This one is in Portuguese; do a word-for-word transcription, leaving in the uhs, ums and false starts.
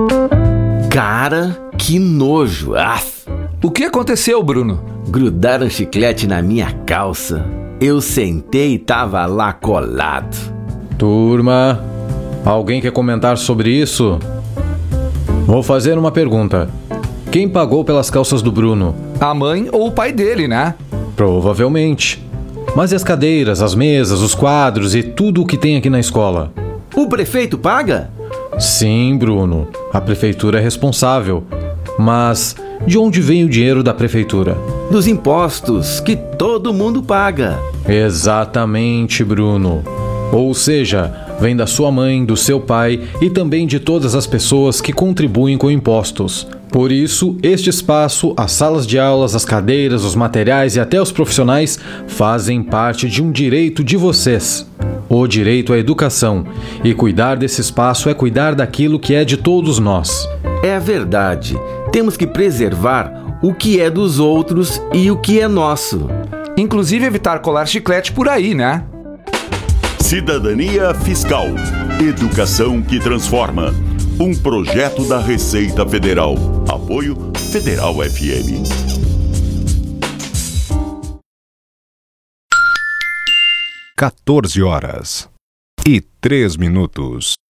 Cara, que nojo. Aff. O que aconteceu, Bruno? Grudaram chiclete na minha calça. Eu sentei e tava lá colado. Turma, alguém quer comentar sobre isso? Vou fazer uma pergunta. Quem pagou pelas calças do Bruno? A mãe ou o pai dele, né? Provavelmente. Mas e as cadeiras, as mesas, os quadros e tudo o que tem aqui na escola? O prefeito paga? Sim, Bruno. A prefeitura é responsável. Mas de onde vem o dinheiro da prefeitura? Dos impostos que todo mundo paga. Exatamente, Bruno. Ou seja, vem da sua mãe, do seu pai e também de todas as pessoas que contribuem com impostos. Por isso, este espaço, as salas de aulas, as cadeiras, os materiais e até os profissionais fazem parte de um direito de vocês. O direito à educação. E cuidar desse espaço é cuidar daquilo que é de todos nós. É a verdade. Temos que preservar o que é dos outros e o que é nosso. Inclusive evitar colar chiclete por aí, né? Cidadania Fiscal. Educação que transforma. Um projeto da Receita Federal. Apoio Federal F M. quatorze horas e três minutos.